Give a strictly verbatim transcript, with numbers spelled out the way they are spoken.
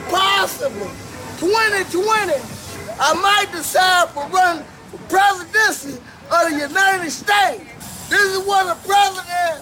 possibly twenty twenty, I might decide to run for presidency of the United States. This is what a president